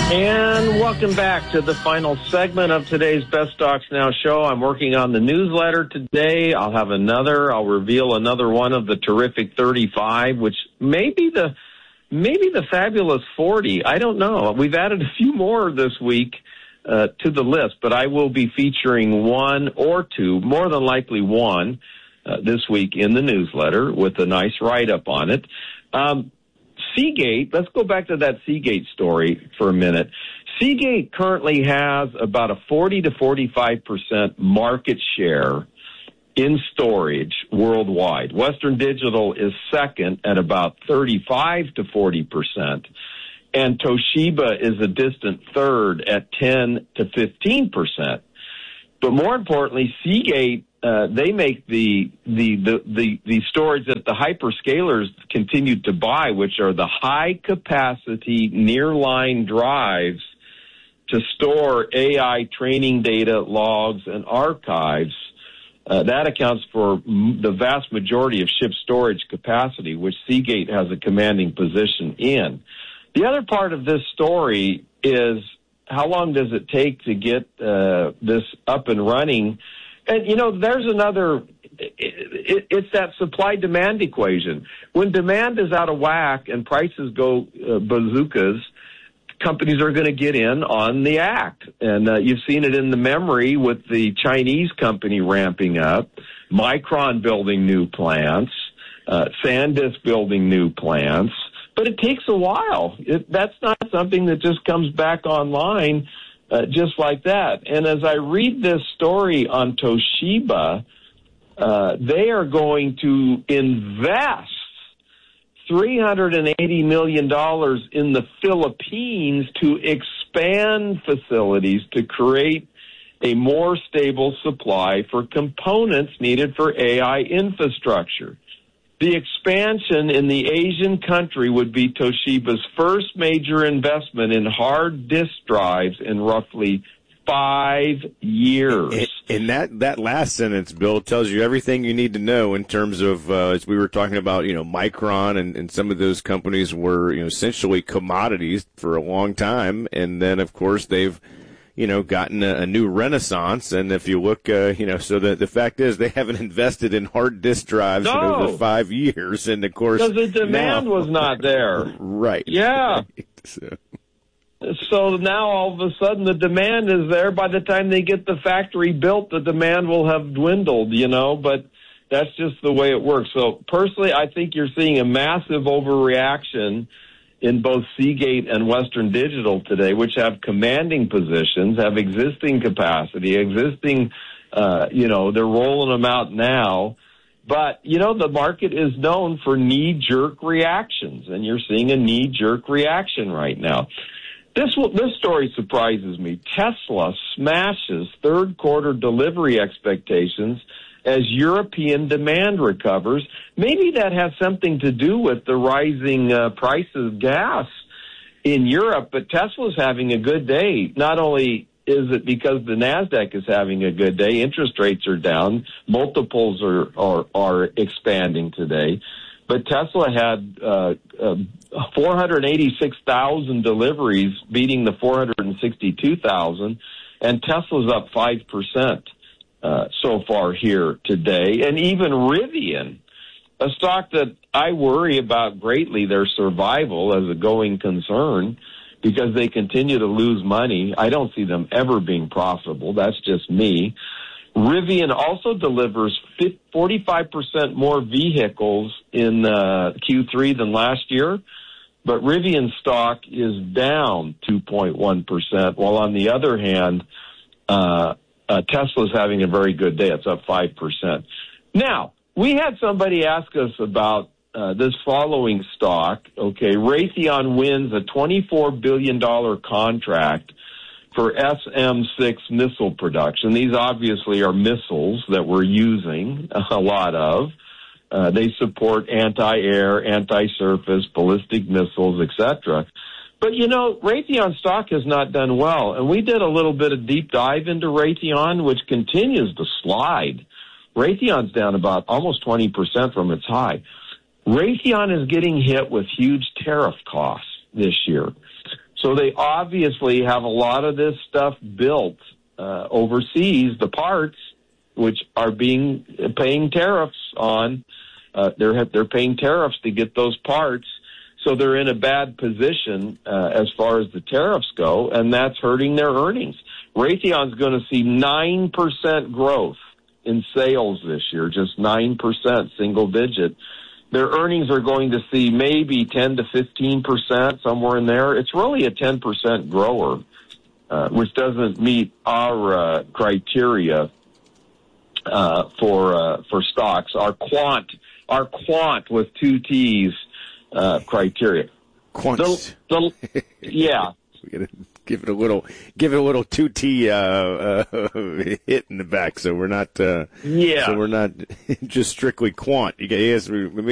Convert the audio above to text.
And welcome back to the final segment of today's Best Stocks Now show. I'm working on the newsletter today. I'll reveal another one of the terrific 35, which may be the fabulous 40. I don't know. We've added a few more this week to the list, but I will be featuring one or two, more than likely one, this week in the newsletter with a nice write-up on it. Seagate, let's go back to that Seagate story for a minute. Seagate currently has about a 40 to 45% market share in storage worldwide. Western Digital is second at about 35 to 40%, and Toshiba is a distant third at 10 to 15%. But more importantly, Seagate, they make the storage that the hyperscalers continue to buy, which are the high-capacity nearline drives to store AI training data, logs, and archives. That accounts for the vast majority of ship storage capacity, which Seagate has a commanding position in. The other part of this story is how long does it take to get this up and running? And, there's another, it's that supply-demand equation. When demand is out of whack and prices go bazookas, companies are going to get in on the act. And you've seen it in the memory with the Chinese company ramping up, Micron building new plants, SanDisk building new plants. But it takes a while. That's not something that just comes back online just like that. And as I read this story on Toshiba, they are going to invest $380 million in the Philippines to expand facilities to create a more stable supply for components needed for AI infrastructure. The expansion in the Asian country would be Toshiba's first major investment in hard disk drives in roughly 5 years. And that last sentence, Bill, tells you everything you need to know in terms of, as we were talking about, Micron and some of those companies were, essentially commodities for a long time. And then, of course, they've gotten a new renaissance. And if you look, so the fact is they haven't invested in hard disk drives in over 5 years. And, of course, because the demand was not there. Right. Yeah. Right. So now all of a sudden the demand is there. By the time they get the factory built, the demand will have dwindled, but that's just the way it works. So personally, I think you're seeing a massive overreaction in both Seagate and Western Digital today, which have commanding positions, have existing capacity, they're rolling them out now. But, the market is known for knee-jerk reactions, and you're seeing a knee-jerk reaction right now. This story surprises me. Tesla smashes third quarter delivery expectations as European demand recovers. Maybe that has something to do with the rising price of gas in Europe, but Tesla's having a good day. Not only is it because the NASDAQ is having a good day, interest rates are down, multiples are expanding today. But Tesla had 486,000 deliveries, beating the 462,000, and Tesla's up 5% so far here today. And even Rivian, a stock that I worry about greatly, their survival as a going concern, because they continue to lose money. I don't see them ever being profitable. That's just me. Rivian also delivers 45% more vehicles in Q3 than last year, but Rivian stock is down 2.1%, while on the other hand, Tesla's having a very good day. It's up 5%. Now, we had somebody ask us about this following stock. Okay, Raytheon wins a $24 billion contract for SM-6 missile production. These obviously are missiles that we're using a lot of. They support anti-air, anti-surface, ballistic missiles, etc. But, Raytheon stock has not done well. And we did a little bit of deep dive into Raytheon, which continues to slide. Raytheon's down about almost 20% from its high. Raytheon is getting hit with huge tariff costs this year. So they obviously have a lot of this stuff built overseas, the parts, which are paying tariffs on. They're paying tariffs to get those parts. So they're in a bad position as far as the tariffs go, and that's hurting their earnings. Raytheon's going to see 9% growth in sales this year, just 9%, single digit. Their earnings are going to see maybe 10 to 15%, somewhere in there. It's really a 10% grower, which doesn't meet our criteria for stocks. Our quant with two T's criteria. Quant. Yeah. We gotta give it a little 2T hit in the back, so we're not so we're not just strictly quant. Yes, we